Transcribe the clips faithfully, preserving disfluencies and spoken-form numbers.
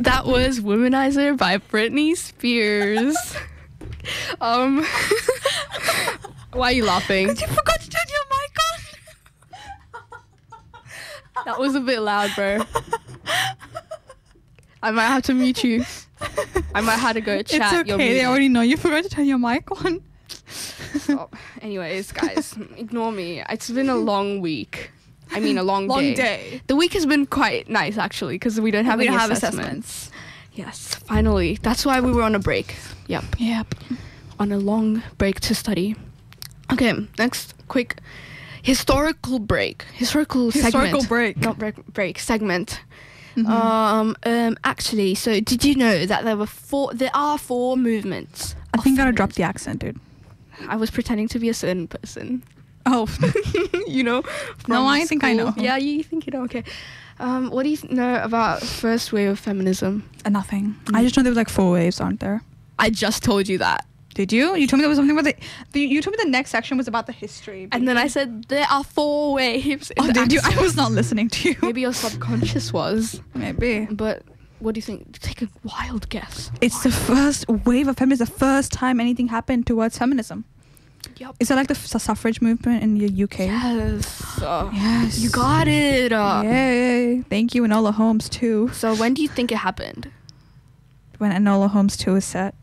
That was Womanizer by Britney Spears. um, why are you laughing? You forgot to turn your mic on. That was a bit loud, bro. I might have to mute you. I might have to go chat. It's okay. Your They music. already know you forgot to turn your mic on. Oh, anyways, guys, ignore me. It's been a long week. I mean, a long, Long day. day. The week has been quite nice, actually, because we don't have We any don't have assessments. Yes, finally. That's why we were on a break. Yep. Yep. On a long break to study. Okay, next quick historical break. Historical, Historical segment. break. Not break, break, segment. Mhm. Um, um, actually, so did you know that there were four, there are four movements? I of think I gotta drop feminism? the accent, dude. I was pretending to be a certain person. Oh. You know? No, from I think I school. know. Yeah, you think you know, okay. Um, what do you know about first wave of feminism? Uh, nothing. I just know there was like four waves, aren't there? I just told you that. Did you? You told me there was something about the, the you told me the next section was about the history. And then I said, there are four waves. in Oh, the did you? I accent. was not listening to you. Maybe your subconscious was. Maybe. But what do you think? Take a wild guess. It's the first wave of feminism, the first time anything happened towards feminism. Yup. Is it like the f- suffrage movement in the U K? Yes. Uh, Yes. You got it. Uh, Yay. Thank you, Enola Holmes, too. So when do you think it happened? When Enola Holmes two is set.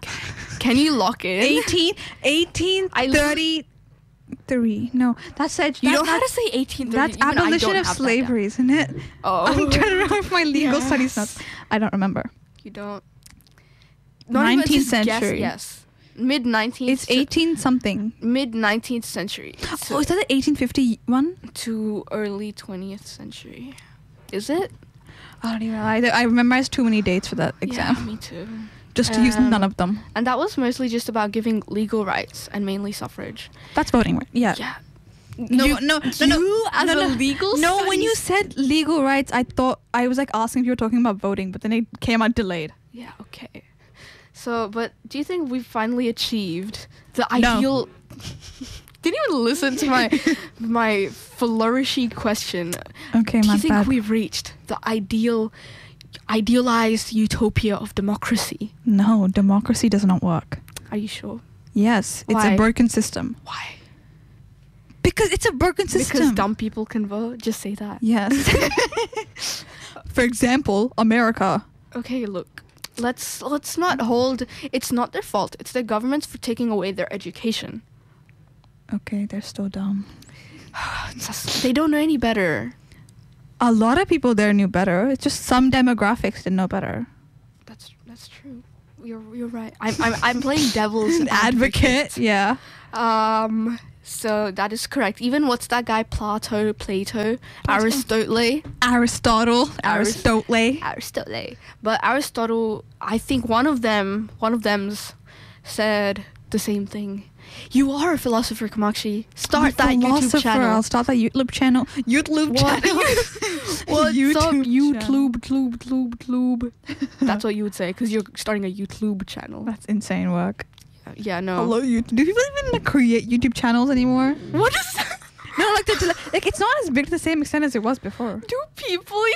Can you lock it? eighteen, eighteen I thirty-three. No, that's said. You that- know how to that- say eighteen thirty. That's abolition of slavery, isn't it? Oh. I'm trying to remember my legal Yes. studies notes. I don't remember. You don't. nineteenth even just guess, century. yes. Mid nineteenth. It's eighteen something. Mid nineteenth century. To, Oh, is that the eighteen fifty-one? to early twentieth century. Is it? I don't even know. I, I memorized too many dates for that exam. Yeah, me too. Just to use Um, none of them. And that was mostly just about giving legal rights and mainly suffrage. That's voting, right? Yeah. Yeah. No, You- no, no, you no, as no, a no. legal No, when you studies- said legal rights, I thought I was like asking if you were talking about voting, but then it came out delayed. Yeah, okay. So, but do you think we've finally achieved the No. ideal... Didn't even listen to my my flourishy question. Okay, Do my you think bad. we've reached the ideal, idealized utopia of democracy? No, democracy does not work. Are you sure? Yes, it's Why? a broken system. Why? Because it's a broken system. Because dumb people can vote? Just say that. Yes. For example, America. Okay, look. Let's let's not hold... It's not their fault. It's their governments for taking away their education. Okay, they're still dumb. Just- they don't know any better. A lot of people there knew better. It's just some demographics didn't know better. That's that's true. You're you're right. I'm I'm I'm playing devil's Advocate. Yeah. Um. So that is correct. Even what's that guy? Plato, Plato, Plato. Aristotle, Aristotle. Aris- Aristotle. Aristotle. But Aristotle, I think one of them, one of them's said the same thing. You are a philosopher, Kamakshi. Start that YouTube Philosopher. channel. I'll start that YouTube channel. YouTube What? channel. What's up, channel. YouTube, tube, tube, tube? That's what you would say, because you're starting a YouTube channel. That's insane work. Yeah, no. Hello, YouTube. Do people even like, create YouTube channels anymore? What is that? No, like, the, like it's not as big to the same extent as it was before. Do people